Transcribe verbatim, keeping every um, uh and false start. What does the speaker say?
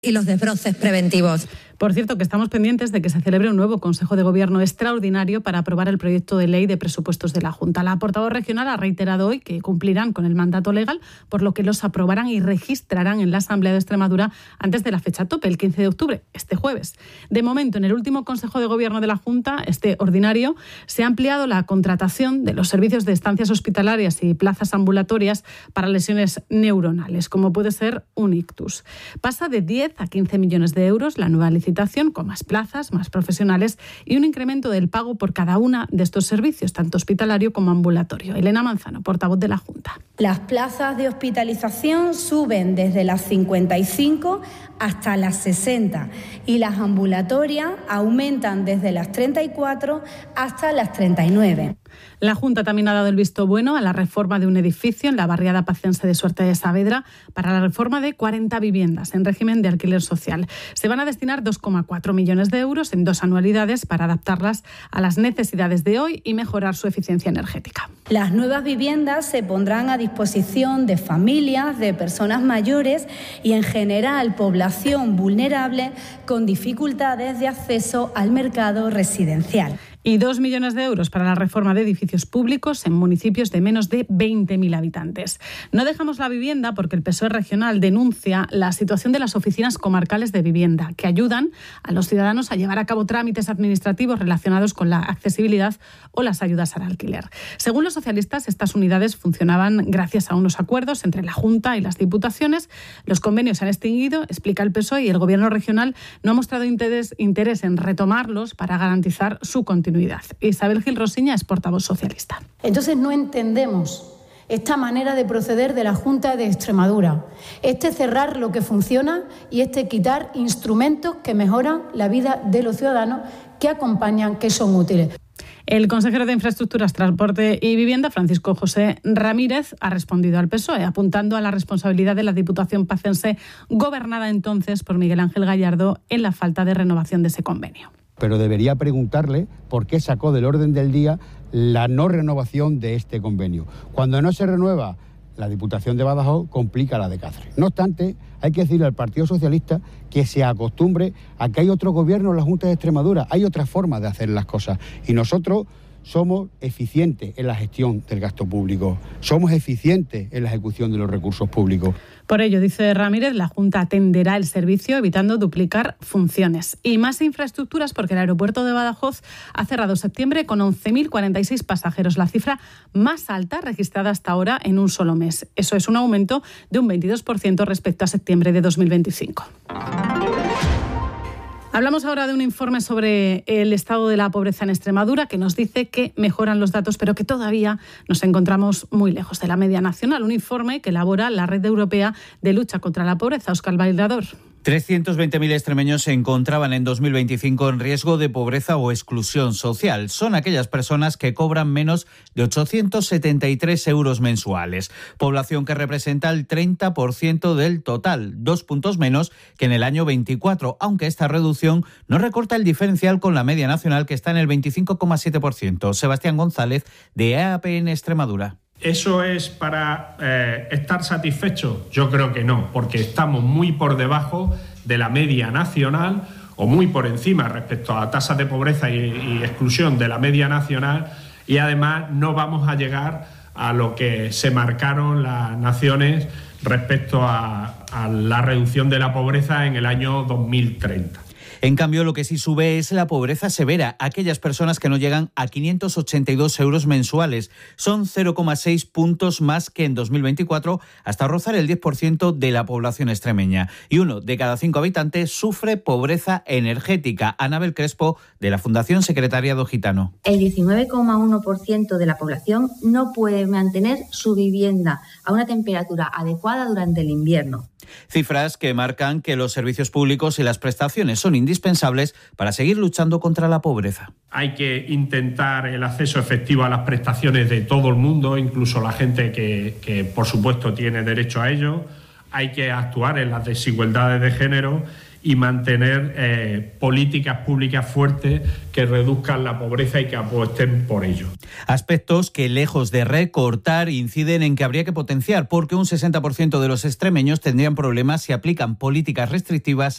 y los desbroces preventivos. Por cierto, que estamos pendientes de que se celebre un nuevo Consejo de Gobierno extraordinario para aprobar el proyecto de ley de presupuestos de la Junta. La portavoz regional ha reiterado hoy que cumplirán con el mandato legal, por lo que los aprobarán y registrarán en la Asamblea de Extremadura antes de la fecha tope, el quince de octubre, este jueves. De momento, en el último Consejo de Gobierno de la Junta, este ordinario, se ha ampliado la contratación de los servicios de estancias hospitalarias y plazas ambulatorias para lesiones neuronales, como puede ser un ictus. Pasa de diez a quince millones de euros la nueva licitación, con más plazas, más profesionales y un incremento del pago por cada una de estos servicios, tanto hospitalario como ambulatorio. Elena Manzano, portavoz de la Junta. Las plazas de hospitalización suben desde las cincuenta y cinco hasta las sesenta y las ambulatorias aumentan desde las treinta y cuatro hasta las treinta y nueve. La Junta también ha dado el visto bueno a la reforma de un edificio en la barriada pacense de Suerte de Saavedra para la reforma de cuarenta viviendas en régimen de alquiler social. Se van a destinar dos coma cuatro millones de euros en dos anualidades para adaptarlas a las necesidades de hoy y mejorar su eficiencia energética. Las nuevas viviendas se pondrán a disposición de familias, de personas mayores y en general población vulnerable con dificultades de acceso al mercado residencial. Y dos millones de euros para la reforma de edificios públicos en municipios de menos de veinte mil habitantes. No dejamos la vivienda porque el P S O E regional denuncia la situación de las oficinas comarcales de vivienda, que ayudan a los ciudadanos a llevar a cabo trámites administrativos relacionados con la accesibilidad o las ayudas al alquiler. Según los socialistas, estas unidades funcionaban gracias a unos acuerdos entre la Junta y las diputaciones. Los convenios se han extinguido, explica el P S O E, y el Gobierno regional no ha mostrado interés, interés en retomarlos para garantizar su continuidad. Isabel Gil Rosiña es portavoz socialista. Entonces no entendemos esta manera de proceder de la Junta de Extremadura, este cerrar lo que funciona y este quitar instrumentos que mejoran la vida de los ciudadanos, que acompañan, que son útiles. El consejero de Infraestructuras, Transporte y Vivienda, Francisco José Ramírez, ha respondido al P S O E, apuntando a la responsabilidad de la Diputación pacense, gobernada entonces por Miguel Ángel Gallardo, en la falta de renovación de ese convenio. Pero debería preguntarle por qué sacó del orden del día la no renovación de este convenio. Cuando no se renueva la Diputación de Badajoz, complica la de Cáceres. No obstante, hay que decirle al Partido Socialista que se acostumbre a que hay otro gobierno en la Junta de Extremadura, hay otra forma de hacer las cosas. Y nosotros somos eficientes en la gestión del gasto público, somos eficientes en la ejecución de los recursos públicos. Por ello, dice Ramírez, la Junta atenderá el servicio evitando duplicar funciones. Y más infraestructuras porque el aeropuerto de Badajoz ha cerrado septiembre con once mil cuarenta y seis pasajeros, la cifra más alta registrada hasta ahora en un solo mes. Eso es un aumento de un veintidós por ciento respecto a septiembre de dos mil veinticinco. Hablamos ahora de un informe sobre el estado de la pobreza en Extremadura que nos dice que mejoran los datos, pero que todavía nos encontramos muy lejos de la media nacional. Un informe que elabora la Red Europea de Lucha contra la Pobreza. Óscar Bailador. trescientos veinte mil extremeños se encontraban en dos mil veinticinco en riesgo de pobreza o exclusión social. Son aquellas personas que cobran menos de ochocientos setenta y tres euros mensuales. Población que representa el treinta por ciento del total, dos puntos menos que en el año veinticuatro, aunque esta reducción no recorta el diferencial con la media nacional, que está en el veinticinco coma siete por ciento. Sebastián González, de E A P en Extremadura. ¿Eso es para eh, estar satisfechos? Yo creo que no, porque estamos muy por debajo de la media nacional o muy por encima respecto a tasas de pobreza y, y exclusión de la media nacional, y además no vamos a llegar a lo que se marcaron las naciones respecto a, a la reducción de la pobreza en el año dos mil treinta. En cambio, lo que sí sube es la pobreza severa, aquellas personas que no llegan a quinientos ochenta y dos euros mensuales. Son cero coma seis puntos más que en dos mil veinticuatro, hasta rozar el diez por ciento de la población extremeña. Y uno de cada cinco habitantes sufre pobreza energética. Anabel Crespo, de la Fundación Secretariado Gitano. El diecinueve coma uno por ciento de la población no puede mantener su vivienda a una temperatura adecuada durante el invierno. Cifras que marcan que los servicios públicos y las prestaciones son indispensables para seguir luchando contra la pobreza. Hay que intentar el acceso efectivo a las prestaciones de todo el mundo, incluso la gente que, que por supuesto tiene derecho a ello. Hay que actuar en las desigualdades de género y mantener eh, políticas públicas fuertes que reduzcan la pobreza y que apuesten por ello. Aspectos que, lejos de recortar, inciden en que habría que potenciar, porque un sesenta por ciento de los extremeños tendrían problemas si aplican políticas restrictivas